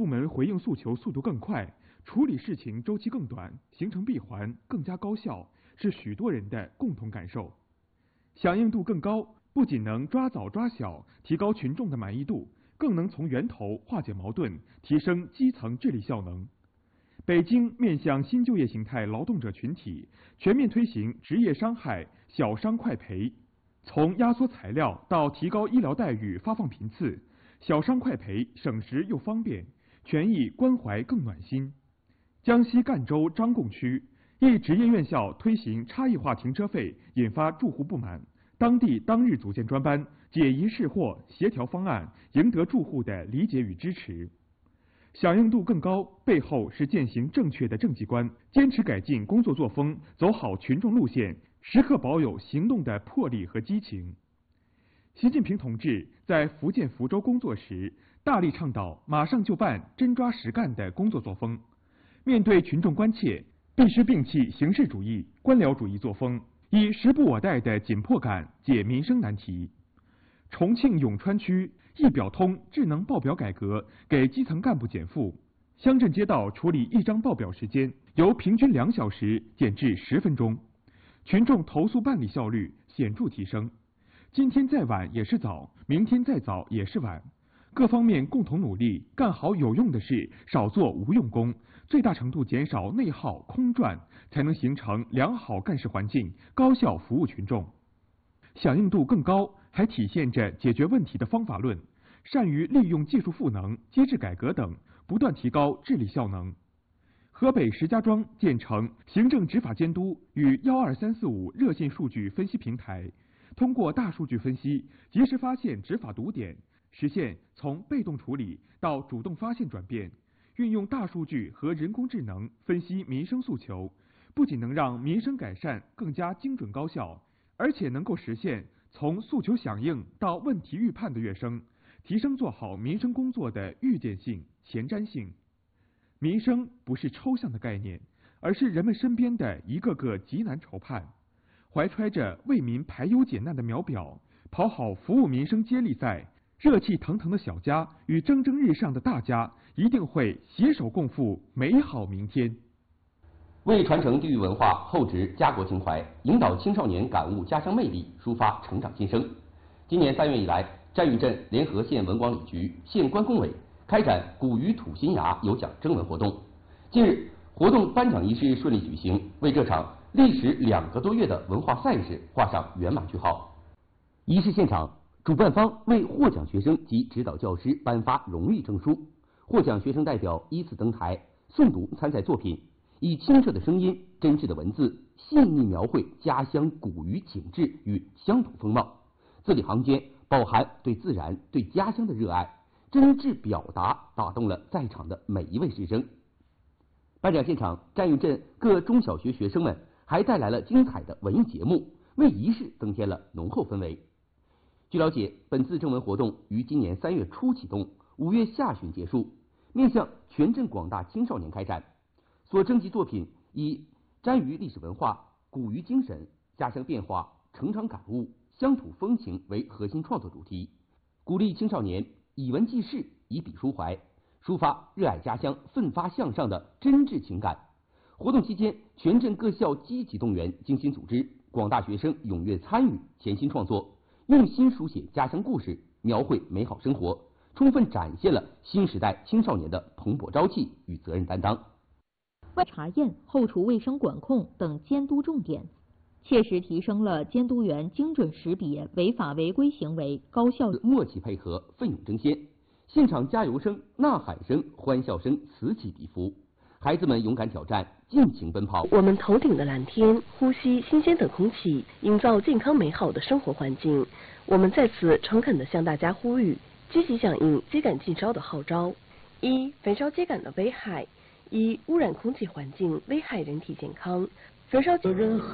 部门回应诉求速度更快，处理事情周期更短，形成闭环更加高效，是许多人的共同感受。响应度更高，不仅能抓早抓小，提高群众的满意度，更能从源头化解矛盾，提升基层治理效能。北京面向新就业形态劳动者群体，全面推行职业伤害小伤快赔，从压缩材料到提高医疗待遇、发放频次，小伤快赔省时又方便，权益关怀更暖心。江西赣州张贡区一职业院校推行差异化停车费，引发住户不满，当地当日组建专班，解疑释惑，协调方案，赢得住户的理解与支持。响应度更高，背后是践行正确的政绩观，坚持改进工作作风，走好群众路线，时刻保有行动的魄力和激情。习近平同志在福建福州工作时，大力倡导马上就办、真抓实干的工作作风。面对群众关切，必须摒弃形式主义、官僚主义作风，以时不我待的紧迫感解民生难题。重庆永川区一表通智能报表改革给基层干部减负，乡镇街道处理一张报表时间由平均2小时减至10分钟，群众投诉办理效率显著提升。今天再晚也是早，明天再早也是晚，各方面共同努力，干好有用的事，少做无用功，最大程度减少内耗空转，才能形成良好干事环境，高效服务群众。响应度更高，还体现着解决问题的方法论，善于利用技术赋能、机制改革等，不断提高治理效能。河北石家庄建成行政执法监督与12345热线数据分析平台，通过大数据分析，及时发现执法堵点，实现从被动处理到主动发现转变。运用大数据和人工智能分析民生诉求，不仅能让民生改善更加精准高效，而且能够实现从诉求响应到问题预判的跃升，提升做好民生工作的预见性、前瞻性。民生不是抽象的概念，而是人们身边的一个个急难愁盼。怀揣着为民排忧解难的苗表，跑好服务民生接力赛，热气腾腾的小家与蒸蒸日上的大家，一定会携手共赴美好明天。 为传承地域文化，厚植家国情怀，引导青少年感悟家乡魅力，抒发成长心声。今年3月以来，占隅镇联合县文管理局、县关工委开展古语土新芽有奖征文活动。近日，活动颁奖仪式顺利举行，为这场历时2个多月的文化赛事画上圆满句号。仪式现场，主办方为获奖学生及指导教师颁发荣誉证书，获奖学生代表依次登台诵读参赛作品，以清澈的声音、真挚的文字，细腻描绘家乡古语景致与乡土风貌，字里行间饱含对自然、对家乡的热爱，真挚表达打动了在场的每一位师生。颁奖现场，占隅镇各中小学学生们还带来了精彩的文艺节目，为仪式增添了浓厚氛围。据了解，本次征文活动于今年3月初启动，5月下旬结束，面向全镇广大青少年开展。所征集作品以占隅历史文化、古语精神、家乡变化、成长感悟、乡土风情为核心创作主题，鼓励青少年以文记事，以笔抒怀，抒发热爱家乡、奋发向上的真挚情感。活动期间，全镇各校积极动员，精心组织，广大学生踊跃参与，潜心创作，用心书写家乡故事，描绘美好生活，充分展现了新时代青少年的蓬勃朝气与责任担当。 查验、后厨卫生管控等监督重点，切实提升了监督员精准识别违法违规行为，高效默契配合，奋勇争先。现场加油声、呐喊声、欢笑声此起彼伏，孩子们勇敢挑战，尽情奔跑。 我们头顶的蓝天，呼吸新鲜的空气，营造健康美好的生活环境。我们在此诚恳地向大家呼吁，积极响应秸秆禁烧的号召。1、焚烧秸秆的危害。1、污染空气环境，危害人体健康。焚烧